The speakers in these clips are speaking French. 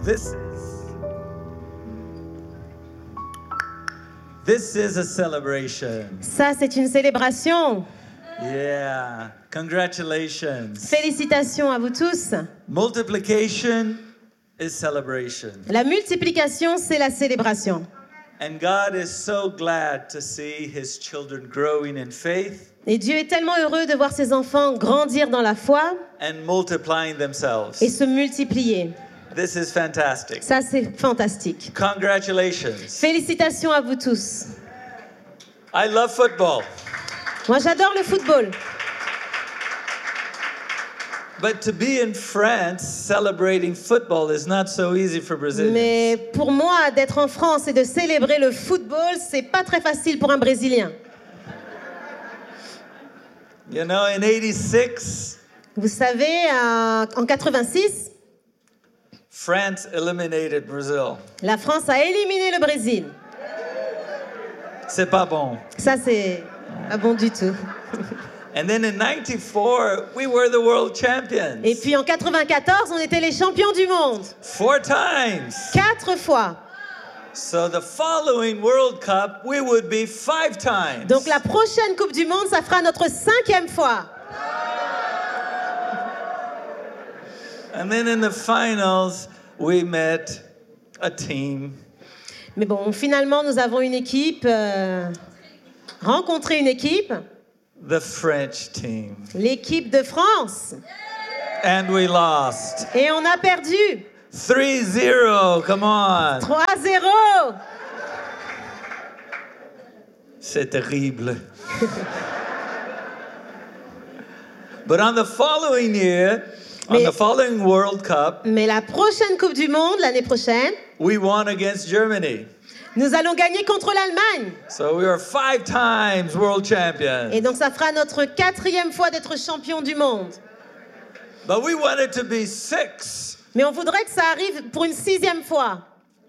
This is a celebration. Ça, c'est une célébration. Yeah. Congratulations. Félicitations à vous tous. Multiplication is celebration. La multiplication, c'est la célébration. And God is so glad to see his children growing in faith. Et Dieu est tellement heureux de voir ses enfants grandir dans la foi And multiplying themselves. et se multiplier. This is fantastic. Ça, c'est fantastique. Congratulations. Félicitations à vous tous. I love football. Moi, j'adore le football. But to be in France celebrating football is not so easy for Brazilians. Mais pour moi, d'être en France et de célébrer le football, c'est pas très facile pour un Brésilien. You know, in 86, Vous savez, en 86, France eliminated Brazil. la France a éliminé le Brésil. C'est pas bon. Ça, c'est pas bon du tout. And then in 94, we were the world champions. Et puis en 94, on était les champions du monde. 4 times. 4 fois. So the following World Cup, we would be 5 times. Donc la prochaine Coupe du Monde, ça fera notre 5e fois. And then in the finals, we met a team. Mais bon, finalement, nous avons une équipe, rencontré une équipe, The French team. l'équipe de France. And we lost. Et on a perdu. 3-0, come on. 3-0. C'est terrible. But on the following year, on the following World Cup, Mais la prochaine Coupe du Monde, l'année prochaine, we won against Germany. nous allons gagner contre l'Allemagne. So we are 5 times world champions. Et donc ça fera notre 4e fois d'être champion du monde. But we wanted to be 6. Mais on voudrait que ça arrive pour une 6e fois.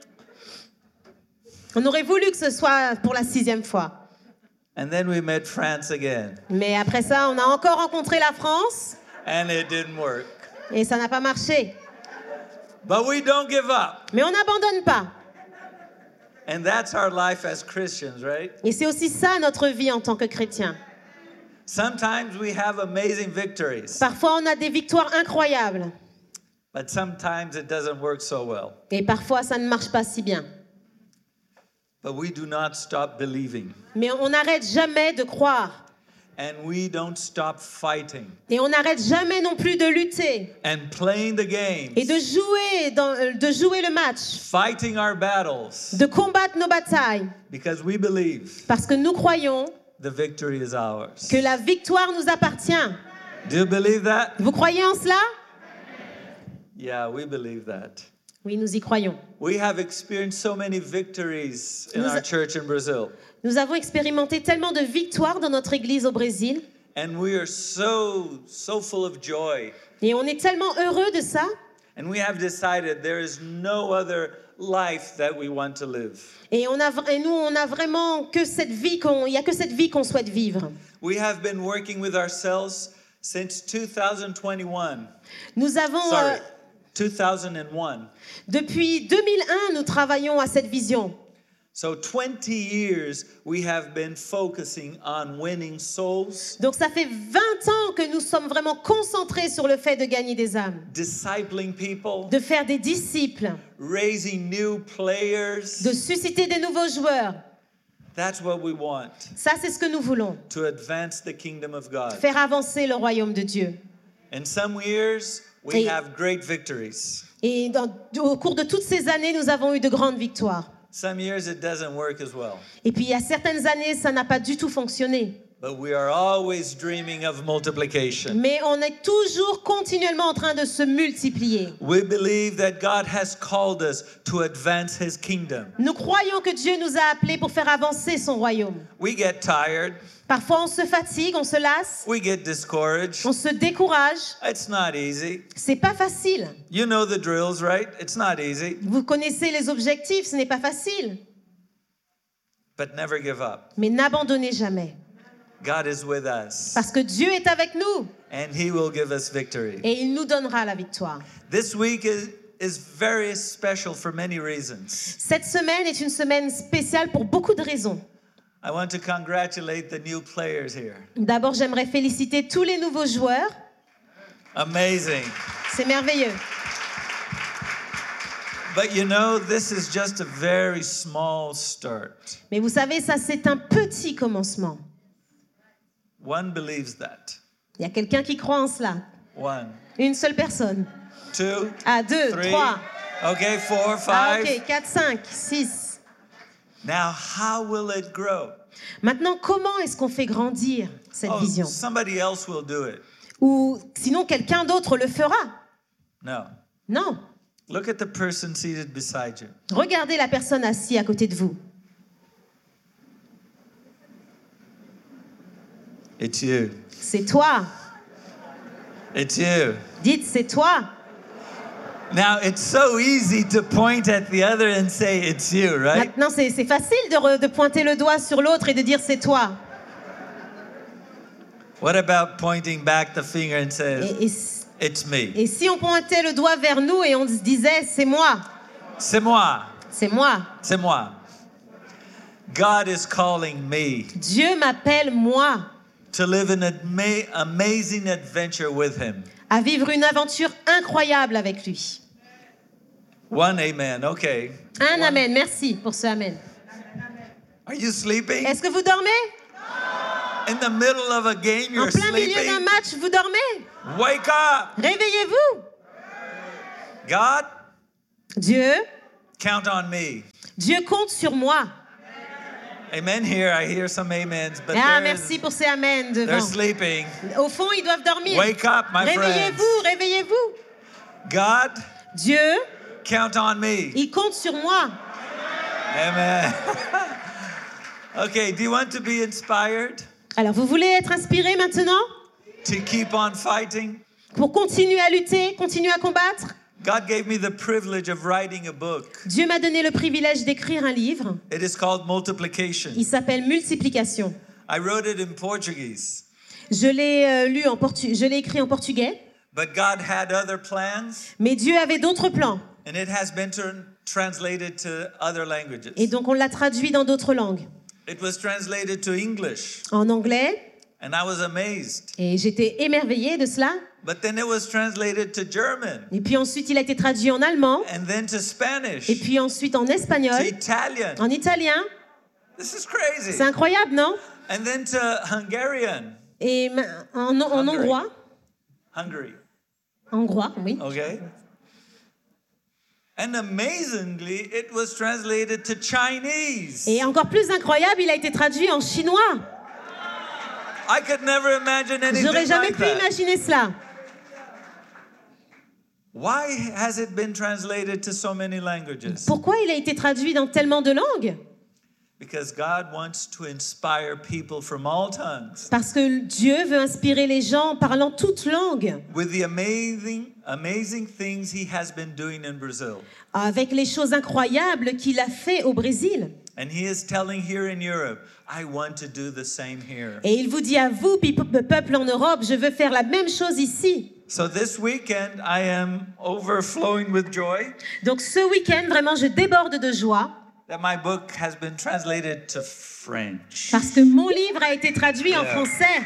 On aurait voulu que ce soit pour la 6e fois. And then we met France again. Mais après ça, on a encore rencontré la France And it didn't work. et ça n'a pas marché. But we don't give up. Mais on n'abandonne pas. And that's our life as Christians, right? Et c'est aussi ça notre vie en tant que chrétien. Sometimes we have amazing victories. Parfois, on a des victoires incroyables. But sometimes it doesn't work so well. Et parfois, ça ne marche pas si bien. But we do not stop believing. Mais on n'arrête jamais de croire. And we don't stop fighting. Et on n'arrête jamais non plus de lutter. And playing the games. Et de jouer le match. Fighting our battles. De combattre nos batailles. Because we believe Parce que nous croyons the victory is ours. que la victoire nous appartient. Do you believe that? Vous croyez en cela? Yeah, we believe that. Oui, nous y croyons. We have experienced so many victories in our church in Brazil. Nous avons expérimenté tellement de victoires dans notre église au Brésil. And we are so full of joy. Et on est tellement heureux de ça. And we have decided there is no other life that we want to live. Et nous, on a vraiment que cette vie il y a que cette vie qu'on souhaite vivre. We have been working with ourselves since 2021. Nous avons, 2001. depuis 2001, nous travaillons à cette vision. So 20 years we have been focusing on winning souls. Donc ça fait 20 ans que nous sommes vraiment concentrés sur le fait de gagner des âmes, Discipling people, de faire des disciples, raising new players. de susciter des nouveaux joueurs. That's what we want, Ça, c'est ce que nous voulons, to advance the kingdom of God. faire avancer le royaume de Dieu. In some years, we Et- have great victories. Et au cours de toutes ces années, nous avons eu de grandes victoires. Some years it doesn't work as well. Et puis, il y a certaines années, ça n'a pas du tout fonctionné. But we are always dreaming of multiplication. Mais on est toujours continuellement en train de se multiplier. We believe that God has called us to advance His kingdom. Nous croyons que Dieu nous a appelés pour faire avancer son royaume. We get tired. Parfois, on se fatigue, on se lasse, We get discouraged. on se décourage. It's not easy. C'est pas facile. You know the drills, right? It's not easy. Vous connaissez les objectifs, ce n'est pas facile. But never give up. Mais n'abandonnez jamais. God is with us. Parce que Dieu est avec nous And He will give us victory. et il nous donnera la victoire. This week is very special for many reasons. Cette semaine est une semaine spéciale pour beaucoup de raisons. I want to congratulate the new players here. D'abord, j'aimerais féliciter tous les nouveaux joueurs. Amazing. C'est merveilleux. But you know, this is just a very small start. Mais vous savez, ça, c'est un petit commencement. One believes that. Il y a quelqu'un qui croit en cela. One. Une seule personne. Two. Ah, 2, Three. 3. Okay, 4, 5. Ah, ok, 4, 5, 6. Now, how will it grow? Maintenant, comment est-ce qu'on fait grandir cette vision? Somebody else will do it. Ou sinon, quelqu'un d'autre le fera? No. Non. Look at the person seated beside you. Regardez la personne assise à côté de vous. It's you. C'est toi. It's you. Dites, c'est toi. Now, it's so easy to point at the other and say, it's you, right? Maintenant, c'est facile de pointer le doigt sur l'autre et de dire, c'est toi. What about pointing back the finger and says, it's me? Et si on pointait le doigt vers nous et on se disait, c'est moi. C'est moi. C'est moi. C'est moi. God is calling me Dieu m'appelle moi to live an amazing adventure with him. à vivre une aventure incroyable avec lui. One amen. Okay. Un amen. Merci pour ce amen. Are you sleeping? Est-ce que vous dormez? In the middle of a game, you're En plein milieu d'un sleeping? match, vous dormez? Wake up! Réveillez-vous. God, Dieu, count on me. Dieu compte sur moi. Amen here. I hear some amens, but Ah, merci pour ces amens they're devant. sleeping. Au fond, ils doivent dormir. Wake up, my friends. Réveillez-vous, réveillez-vous. God, Dieu, count on me. il compte sur moi. Amen. Okay, do you want to be inspired Alors, vous voulez être inspiré maintenant to keep on fighting? pour continuer à lutter, continuer à combattre? God gave me the privilege of writing a book. Dieu m'a donné le privilège d'écrire un livre. It is called Multiplication. Il s'appelle Multiplication. I wrote it in Portuguese, Je l'ai je l'ai écrit en portugais, but God had other plans, mais Dieu avait d'autres plans. and it has been translated to other languages. Et donc, on l'a traduit dans d'autres langues. It was translated to English, En anglais, and I was amazed. et j'étais émerveillée de cela. But then it was translated to German, Et puis ensuite, il a été traduit en allemand, and then to Spanish, et puis ensuite en to espagnol, Italian. en italien. This is crazy. C'est incroyable, non? And then to Hungarian. Et en hongrois. Hungary. Hongrois, oui. Okay. And amazingly, it was translated to Chinese. Et encore plus incroyable, il a été traduit en chinois. I could never imagine anything J'aurais jamais like pu that. imaginer cela. Why has it been translated to so many languages? Pourquoi il a été traduit dans tellement de langues? Because God wants to inspire people from all tongues Parce que Dieu veut inspirer les gens parlant toutes langues, with the amazing things He has been doing in Brazil. avec les choses incroyables qu'il a fait au Brésil. And He is telling here in Europe, I want to do the same here. Et il vous dit à vous, peuple en Europe, je veux faire la même chose ici. So this weekend, I am overflowing with joy Donc ce week-end, vraiment, je déborde de joie that my book has been translated to French. parce que mon livre a été traduit en français.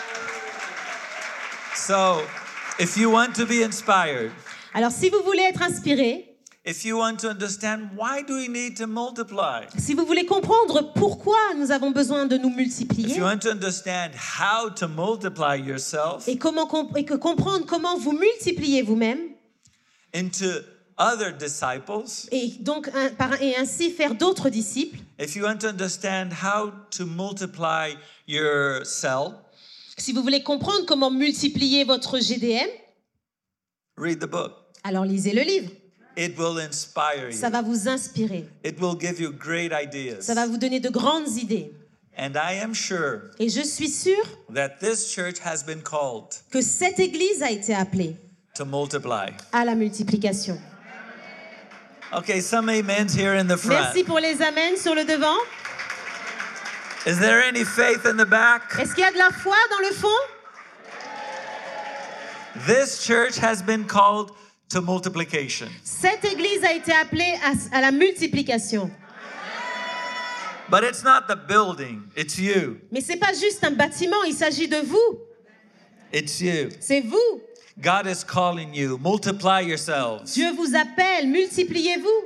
So, if you want to be inspired, Alors si vous voulez être inspiré, if you want to understand why do we need to multiply, si vous voulez comprendre pourquoi nous avons besoin de nous if multiplier you want to understand how to multiply yourself et comprendre comment vous multipliez vous-même into other disciples, et donc et ainsi faire d'autres disciples, if you want to understand how to multiply your cell, si vous voulez comprendre comment multiplier votre GDM, read the book. alors lisez le livre. It will inspire Ça you. va vous inspirer. It will give you great ideas. Ça va vous donner de grandes idées. And I am sure Et je suis sûre that this church has been called que cette église a été appelée to multiply. à la multiplication. Okay, some amens here in the front. Merci pour les amens sur le devant. Is there any faith in the back? Est-ce qu'il y a de la foi dans le fond? This church has been called to multiplication. Cette église a été appelée à la multiplication. But it's not the building, it's you. Mais c'est pas juste un bâtiment, il s'agit de vous. It's you. C'est vous. God is calling you. Multiply yourselves. Dieu vous appelle, multipliez-vous.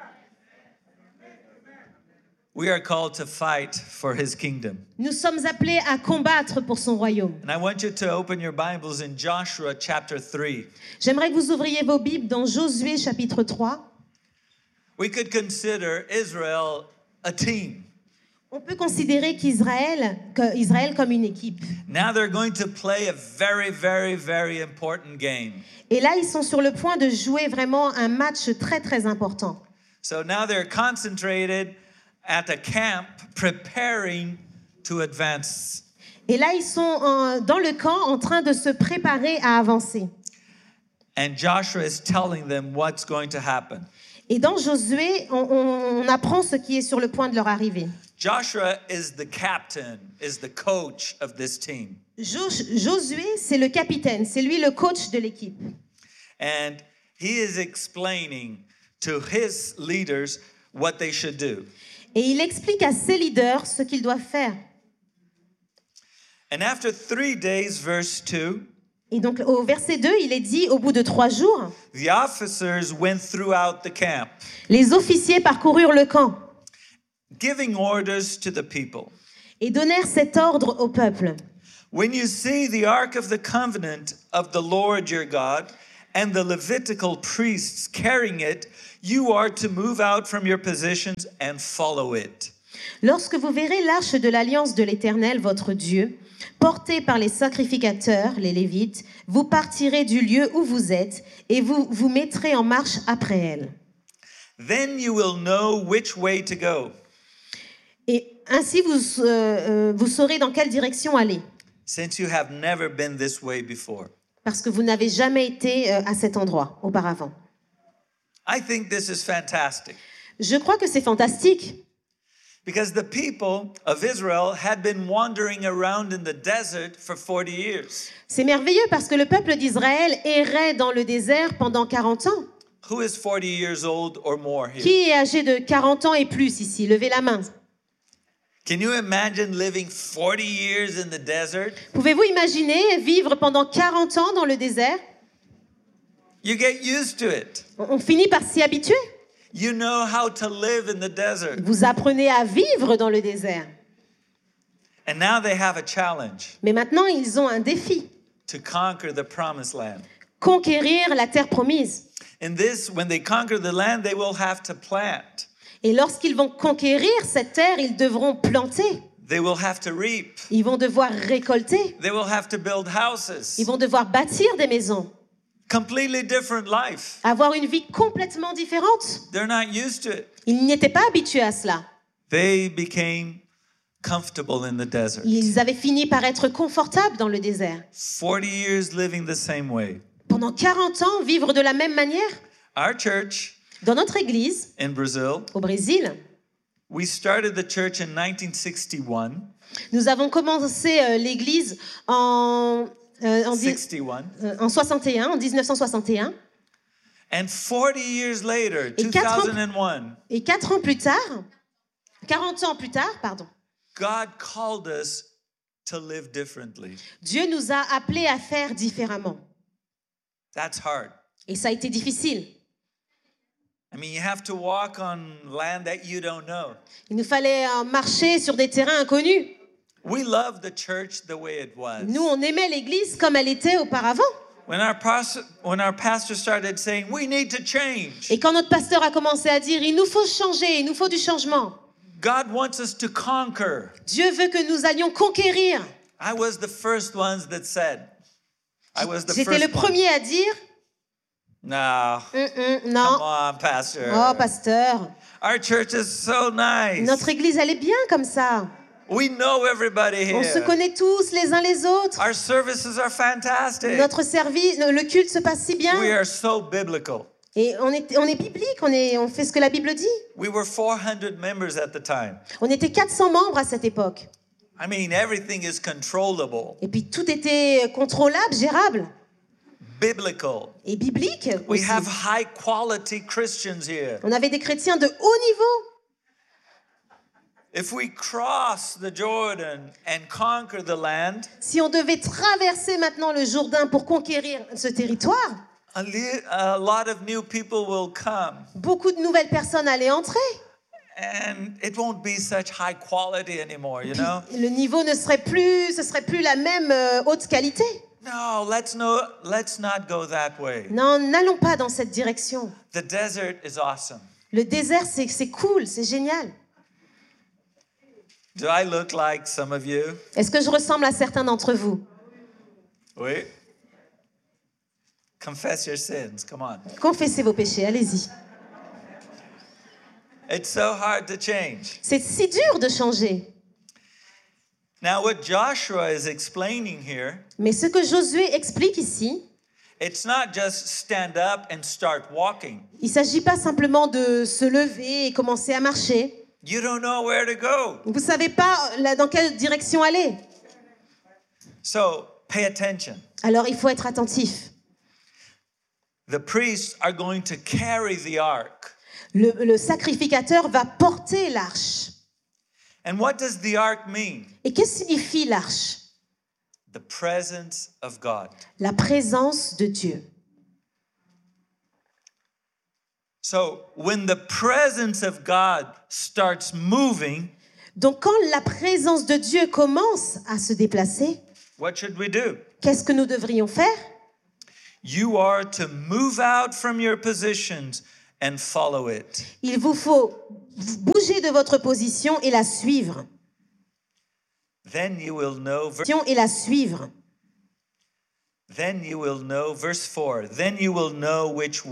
We are called to fight for his kingdom. Nous sommes appelés à combattre pour son royaume. And I want you to open your Bibles in Joshua chapter 3. J'aimerais que vous ouvriez vos Bibles dans Josué chapitre 3. We could consider Israel a team. On peut considérer Israël comme une équipe. Now they're going to play a very, very, very important game. Et là, ils sont sur le point de jouer vraiment un match très, très important. So now they're concentrated at a camp preparing to advance. Et là, ils sont dans le camp en train de se préparer à avancer. And Joshua is telling them what's going to happen. Et dans Josué, on apprend ce qui est sur le point de leur arriver. Joshua is the captain, is the coach of this team. Josué, c'est le capitaine, c'est lui le coach de l'équipe. And he is explaining to his leaders what they should do. Et il explique à ses leaders ce qu'ils doivent faire. And after 3 days, verse 2, Et donc au verset 2, il est dit, au bout de 3 jours, the officers went throughout the camp, les officiers parcoururent le camp giving orders to the people. et donnèrent cet ordre au peuple. When you see the ark of the covenant of the Lord your God and the Levitical priests carrying it, you are to move out from your positions and follow it. Lorsque vous verrez l'arche de l'alliance de l'Éternel, votre Dieu, portée par les sacrificateurs, les Lévites, vous partirez du lieu où vous êtes et vous vous mettrez en marche après elle. Then you will know which way to go, Et ainsi vous saurez dans quelle direction aller, since you have never been this way before. parce que vous n'avez jamais été à cet endroit auparavant. I think this is fantastic Je crois que c'est fantastique, because the people of Israel had been wandering around in the desert for 40 years. c'est merveilleux parce que le peuple d'Israël errait dans le désert pendant 40 ans. Who is 40 years old or more here? Qui est âgé de 40 ans et plus ici? Levez la main. Can you imagine living 40 years in the desert? Pouvez-vous imaginer vivre pendant 40 ans dans le désert? You get used to it. On finit par s'y habituer. You know how to live in the desert. Vous apprenez à vivre dans le désert. And now they have a challenge Mais maintenant, ils ont un défi. to conquer the promised land. Conquérir la terre promise. In this, when they conquer the land, they will have to plant. Et lorsqu'ils vont conquérir cette terre, ils devront planter. They will have to reap. Ils vont devoir récolter. They will have to build houses. Ils vont devoir bâtir des maisons. Completely different life. Avoir une vie complètement différente. They're not used to it. Ils n'étaient pas habitués à cela. They became comfortable in the desert. Ils avaient fini par être confortables dans le désert. 40 years living the same way. Pendant 40 ans, vivre de la même manière. Our church Dans notre église, in Brazil, au Brésil, we started the church in 1961. nous avons commencé l'église en 61. 61, en 1961. And 40 years later, Et 2001, Et 4 ans plus tard, 40 ans plus tard, pardon, God called us to live differently. Dieu nous a appelés à faire différemment. That's hard. Et ça a été difficile. I mean, you have to walk on land that you don't know. Il nous fallait marcher sur des terrains inconnus. We love the church the way it was. Nous, on aimait l'église comme elle était auparavant. When our pastor started saying, we need to change. Et quand notre pasteur a commencé à dire, il nous faut changer, il nous faut du changement. God wants us to conquer. Dieu veut que nous allions conquérir. I was the first ones that said. I was the J'étais le first one. premier à dire, No. non. Come on, pastor. Oh, pasteur, Our church is so nice. notre église, elle est bien comme ça. We know everybody On se here. connaît tous les uns les autres. Our services are fantastic. Notre service, le culte se passe si bien. We are so biblical. Et on est biblique, on fait ce que la Bible dit. We were 400 members at the time. On était 400 membres à cette époque. I mean, everything is controllable. Et puis tout était contrôlable, gérable. biblical. et biblique We aussi. have high quality Christians here. On avait des chrétiens de haut niveau. If we cross the Jordan and conquer the land, Si on devait traverser maintenant le Jourdain pour conquérir ce territoire, a lot of new people will come. beaucoup de nouvelles personnes allaient entrer. And it won't be such high quality anymore, you know? Le niveau ce serait plus la même haute qualité. No, let's not go that way. Non, n'allons pas dans cette direction. The desert is awesome. Le désert, c'est cool, c'est génial. Do I look like some of you? Est-ce que je ressemble à certains d'entre vous? Oui. Confess your sins. Come on. Confessez vos péchés, allez-y. It's so hard to change. C'est si dur de changer. Now, what Joshua is explaining here, Mais ce que Josué explique ici, it's not just stand up and start walking. il ne s'agit pas simplement de se lever et commencer à marcher. You don't know where to go. Vous ne savez pas dans quelle direction aller. So, pay attention. Alors il faut être attentif. The priests are going to carry the ark. Le sacrificateur va porter l'arche. And what does the ark mean? Et qu'est-ce que signifie l'arche? The presence of God. La présence de Dieu. So, when the presence of God starts moving, Donc quand la présence de Dieu commence à se déplacer, what should we do? qu'est-ce que nous devrions faire? You are to move out from your positions and follow it. Il vous faut bouger de votre position et la suivre. Then you will know, Et la suivre. verse 4, then you will know which